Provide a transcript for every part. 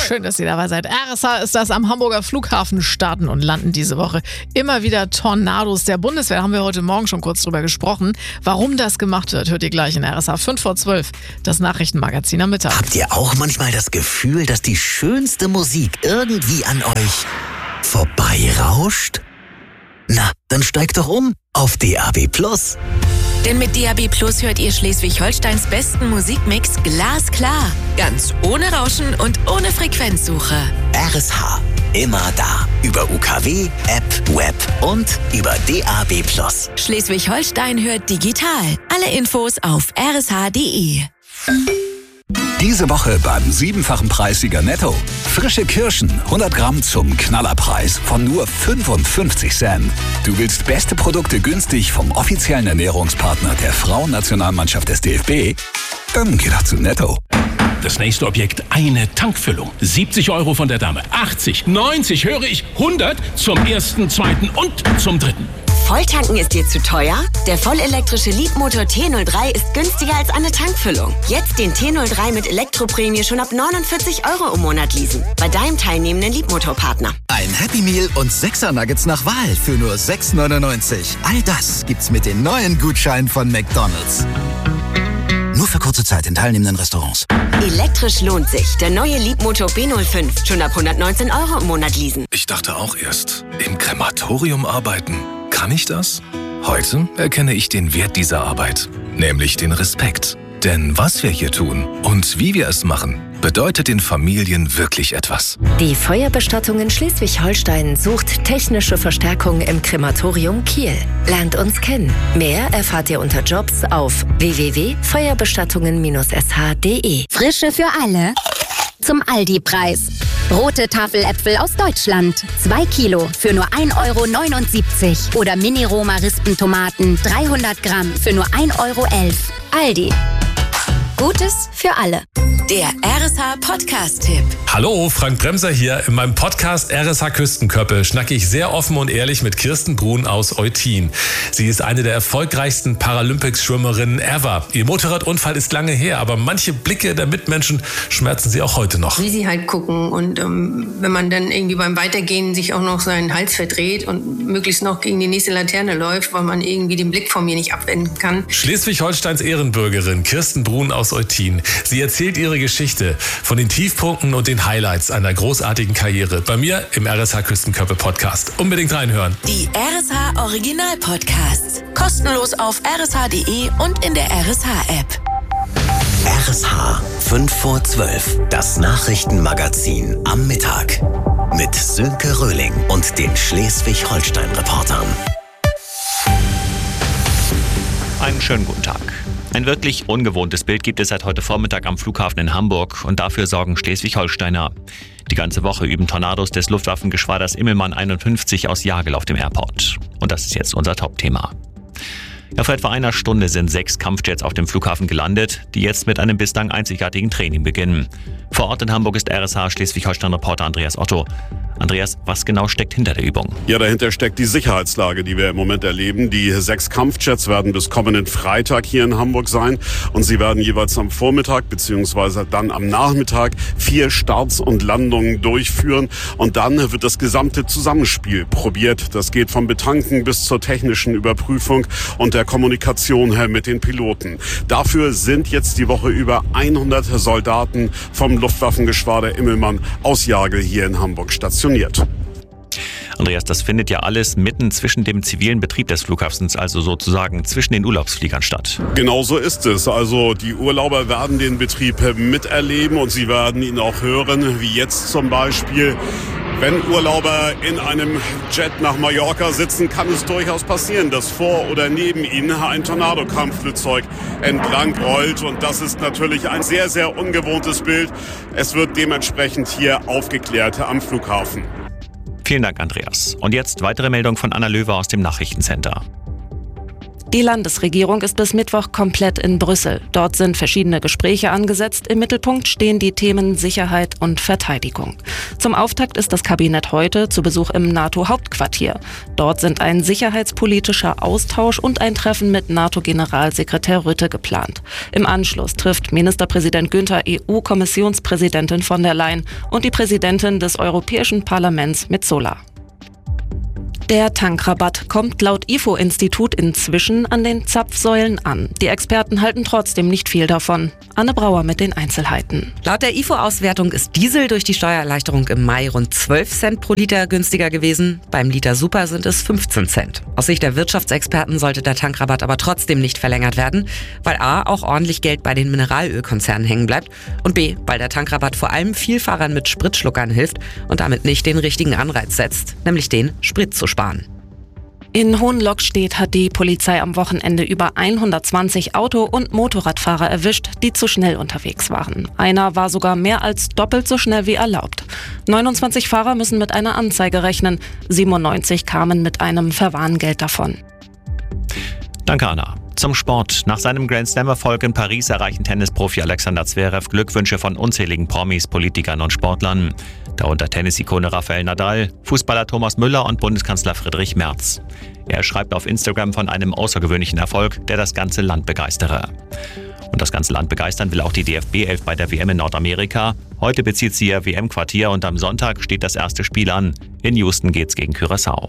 Schön, dass ihr dabei seid. RSH ist das am Hamburger Flughafen starten und landen diese Woche. Immer wieder Tornados der Bundeswehr, haben wir heute Morgen schon kurz drüber gesprochen. Warum das gemacht wird, hört ihr gleich in RSH 5 vor 12, das Nachrichtenmagazin am Mittag. Habt ihr auch manchmal das Gefühl, dass die schönste Musik irgendwie an euch vorbeirauscht? Na, dann steigt doch um auf DAB+. Denn mit DAB+ hört ihr Schleswig-Holsteins besten Musikmix glasklar. Ganz ohne Rauschen und ohne Frequenzsuche. RSH, immer da. Über UKW, App, Web und über DAB+. Schleswig-Holstein hört digital. Alle Infos auf rsh.de. Diese Woche beim 7-fachen Preissieger Netto. Frische Kirschen, 100 Gramm zum Knallerpreis von nur 55 Cent. Du willst beste Produkte günstig vom offiziellen Ernährungspartner der Frauennationalmannschaft des DFB? Dann geh doch zu Netto. Das nächste Objekt, eine Tankfüllung. 70 € von der Dame. 80, 90, höre ich, 100 zum ersten, zweiten und zum dritten. Volltanken ist dir zu teuer? Der vollelektrische Leadmotor T03 ist günstiger als eine Tankfüllung. Jetzt den T03 mit Elektroprämie schon ab 49 € im Monat leasen. Bei deinem teilnehmenden Leadmotor-Partner. Ein Happy Meal und 6er Nuggets nach Wahl für nur 6,99 €. All das gibt's mit den neuen Gutscheinen von McDonald's. Nur für kurze Zeit in teilnehmenden Restaurants. Elektrisch lohnt sich. Der neue Leadmotor B05. Schon ab 119 € im Monat leasen. Ich dachte auch erst, im Krematorium arbeiten. Kann ich das? Heute erkenne ich den Wert dieser Arbeit, nämlich den Respekt. Denn was wir hier tun und wie wir es machen, bedeutet den Familien wirklich etwas. Die Feuerbestattung in Schleswig-Holstein sucht technische Verstärkung im Krematorium Kiel. Lernt uns kennen. Mehr erfahrt ihr unter Jobs auf www.feuerbestattungen-sh.de. Frische für alle zum Aldi-Preis. Rote Tafeläpfel aus Deutschland. 2 Kilo für nur 1,79 € Oder Mini-Roma-Rispentomaten 300 Gramm für nur 1,11 €. Aldi. Gutes für alle. Der RSH-Podcast-Tipp. Hallo, Frank Bremser hier. In meinem Podcast RSH Küstenköppe schnacke ich sehr offen und ehrlich mit Kirsten Brun aus Eutin. Sie ist eine der erfolgreichsten Paralympics-Schwimmerinnen ever. Ihr Motorradunfall ist lange her, aber manche Blicke der Mitmenschen schmerzen sie auch heute noch. Wie sie halt gucken und wenn man dann irgendwie beim Weitergehen sich auch noch seinen Hals verdreht und möglichst noch gegen die nächste Laterne läuft, weil man irgendwie den Blick von mir nicht abwenden kann. Schleswig-Holsteins Ehrenbürgerin Kirsten Brun aus Eutin. Sie erzählt ihre Geschichte von den Tiefpunkten und den Highlights einer großartigen Karriere bei mir im RSH Küstenköppe Podcast. Unbedingt reinhören. Die RSH Original Podcasts. Kostenlos auf rsh.de und in der RSH-App. RSH 5 vor 12, das Nachrichtenmagazin am Mittag. Mit Sönke Röhling und den Schleswig-Holstein-Reportern. Einen schönen guten Tag. Ein wirklich ungewohntes Bild gibt es seit heute Vormittag am Flughafen in Hamburg und dafür sorgen Schleswig-Holsteiner. Die ganze Woche üben Tornados des Luftwaffengeschwaders Immelmann 51 aus Jagel auf dem Airport. Und das ist jetzt unser Top-Thema. Ja, vor etwa einer Stunde sind 6 Kampfjets auf dem Flughafen gelandet, die jetzt mit einem bislang einzigartigen Training beginnen. Vor Ort in Hamburg ist RSH Schleswig-Holstein-Reporter Andreas Otto. Andreas, was genau steckt hinter der Übung? Ja, dahinter steckt die Sicherheitslage, die wir im Moment erleben. Die 6 Kampfjets werden bis kommenden Freitag hier in Hamburg sein und sie werden jeweils am Vormittag bzw. dann am Nachmittag 4 Starts und Landungen durchführen und dann wird das gesamte Zusammenspiel probiert. Das geht vom Betanken bis zur technischen Überprüfung und der Kommunikation mit den Piloten. Dafür sind jetzt die Woche über 100 Soldaten vom Luftwaffengeschwader Immelmann aus Jagel hier in Hamburg stationiert. Andreas, das findet ja alles mitten zwischen dem zivilen Betrieb des Flughafens, also sozusagen zwischen den Urlaubsfliegern statt. Genau so ist es. Also die Urlauber werden den Betrieb miterleben und sie werden ihn auch hören, wie jetzt zum Beispiel. Wenn Urlauber in einem Jet nach Mallorca sitzen, kann es durchaus passieren, dass vor oder neben ihnen ein Tornado-Kampfflugzeug entlang rollt. Und das ist natürlich ein sehr, sehr ungewohntes Bild. Es wird dementsprechend hier aufgeklärt am Flughafen. Vielen Dank, Andreas. Und jetzt weitere Meldung von Anna Löwer aus dem Nachrichtencenter. Die Landesregierung ist bis Mittwoch komplett in Brüssel. Dort sind verschiedene Gespräche angesetzt. Im Mittelpunkt stehen die Themen Sicherheit und Verteidigung. Zum Auftakt ist das Kabinett heute zu Besuch im NATO-Hauptquartier. Dort sind ein sicherheitspolitischer Austausch und ein Treffen mit NATO-Generalsekretär Rutte geplant. Im Anschluss trifft Ministerpräsident Günther EU-Kommissionspräsidentin von der Leyen und die Präsidentin des Europäischen Parlaments Metsola. Der Tankrabatt kommt laut IFO-Institut inzwischen an den Zapfsäulen an. Die Experten halten trotzdem nicht viel davon. Anne Brauer mit den Einzelheiten. Laut der IFO-Auswertung ist Diesel durch die Steuererleichterung im Mai rund 12 Cent pro Liter günstiger gewesen. Beim Liter Super sind es 15 Cent. Aus Sicht der Wirtschaftsexperten sollte der Tankrabatt aber trotzdem nicht verlängert werden, weil a. auch ordentlich Geld bei den Mineralölkonzernen hängen bleibt und b. weil der Tankrabatt vor allem Vielfahrern mit Spritschluckern hilft und damit nicht den richtigen Anreiz setzt, nämlich den, Sprit zu sparen. In Hohenlockstedt hat die Polizei am Wochenende über 120 Auto- und Motorradfahrer erwischt, die zu schnell unterwegs waren. Einer war sogar mehr als doppelt so schnell wie erlaubt. 29 Fahrer müssen mit einer Anzeige rechnen, 97 kamen mit einem Verwarngeld davon. Danke, Anna. Zum Sport. Nach seinem Grand Slam-Erfolg in Paris erreichen Tennisprofi Alexander Zverev Glückwünsche von unzähligen Promis, Politikern und Sportlern. Darunter Tennisikone Rafael Nadal, Fußballer Thomas Müller und Bundeskanzler Friedrich Merz. Er schreibt auf Instagram von einem außergewöhnlichen Erfolg, der das ganze Land begeistere. Und das ganze Land begeistern will auch die DFB-11 bei der WM in Nordamerika. Heute bezieht sie ihr WM-Quartier und am Sonntag steht das erste Spiel an. In Houston geht's gegen Curaçao.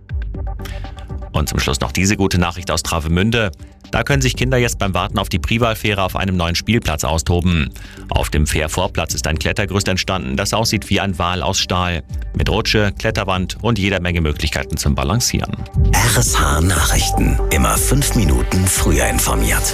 Und zum Schluss noch diese gute Nachricht aus Travemünde. Da können sich Kinder jetzt beim Warten auf die Privalfähre auf einem neuen Spielplatz austoben. Auf dem Fährvorplatz ist ein Klettergerüst entstanden, das aussieht wie ein Wal aus Stahl. Mit Rutsche, Kletterwand und jeder Menge Möglichkeiten zum Balancieren. RSH Nachrichten. Immer 5 Minuten früher informiert.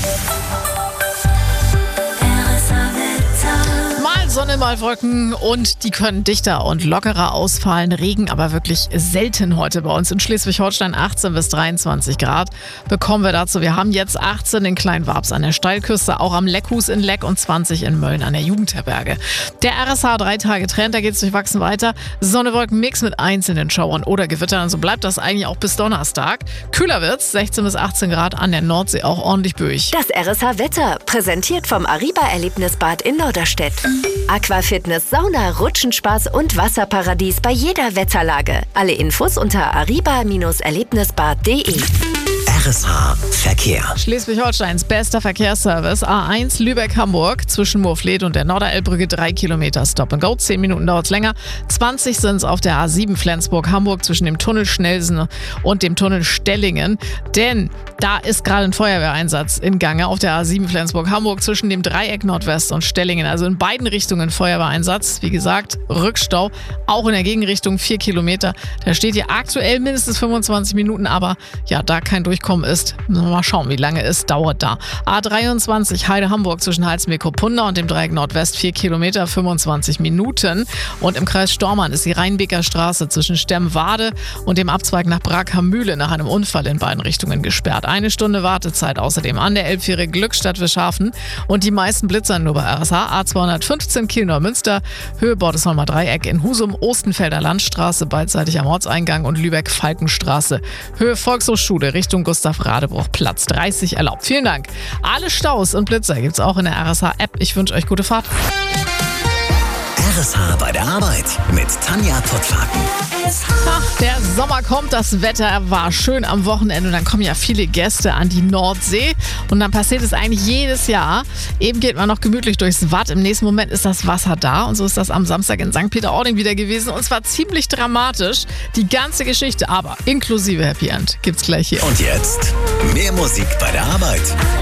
Sonne, mal Wolken und die können dichter und lockerer ausfallen. Regen aber wirklich selten heute bei uns in Schleswig-Holstein. 18 bis 23 Grad bekommen wir dazu. Wir haben jetzt 18 in Kleinwabs an der Steilküste, auch am Leckhus in Leck und 20 in Mölln an der Jugendherberge. Der RSH 3-Tage-Trend, da geht es durchwachsen weiter. Sonne-Wolken-Mix mit einzelnen Schauern oder Gewittern. So bleibt das eigentlich auch bis Donnerstag. Kühler wird's, 16 bis 18 Grad an der Nordsee, auch ordentlich böig. Das RSH-Wetter, präsentiert vom Ariba-Erlebnisbad in Norderstedt. Aquafitness, Sauna, Rutschenspaß und Wasserparadies bei jeder Wetterlage. Alle Infos unter ariba-erlebnisbad.de. RSH Verkehr. Schleswig-Holsteins bester Verkehrsservice. A1 Lübeck-Hamburg zwischen Murfleth und der Norderelbbrücke 3 Kilometer Stop and Go. 10 Minuten dauert es länger. 20 sind es auf der A7 Flensburg-Hamburg zwischen dem Tunnel Schnelsen und dem Tunnel Stellingen. Denn da ist gerade ein Feuerwehreinsatz in Gange auf der A7 Flensburg-Hamburg zwischen dem Dreieck Nordwest und Stellingen. Also in beiden Richtungen Feuerwehreinsatz. Wie gesagt, Rückstau. Auch in der Gegenrichtung 4 Kilometer. Da steht hier aktuell mindestens 25 Minuten, aber ja, da kein Durchkommen ist. Mal schauen, wie lange es dauert da. A23 Heide-Hamburg zwischen Halsmeer-Kopunda und dem Dreieck Nordwest 4 Kilometer, 25 Minuten. Und im Kreis Stormann ist die Rheinbeker Straße zwischen Stemwade und dem Abzweig nach Brakamühle nach einem Unfall in beiden Richtungen gesperrt. 1 Stunde Wartezeit außerdem an der Elbfähre Glückstadt-Wischhafen und die meisten blitzern nur bei RSH. A215 Kiel-Neumünster, Höhe Bordesholmer Dreieck in Husum, Ostenfelder Landstraße beidseitig am Ortseingang und Lübeck-Falkenstraße. Höhe Volkshochschule Richtung Gustav-Radebruch, Platz 30 erlaubt. Vielen Dank. Alle Staus und Blitzer gibt's auch in der RSH-App. Ich wünsche euch gute Fahrt. RSH bei der Arbeit mit Tanja Pottwagen. Ach, der Sommer kommt, das Wetter war schön am Wochenende und dann kommen ja viele Gäste an die Nordsee und dann passiert es eigentlich jedes Jahr. Eben geht man noch gemütlich durchs Watt, im nächsten Moment ist das Wasser da und so ist das am Samstag in St. Peter-Ording wieder gewesen und zwar ziemlich dramatisch, die ganze Geschichte, aber inklusive Happy End gibt's gleich hier. Und jetzt mehr Musik bei der Arbeit.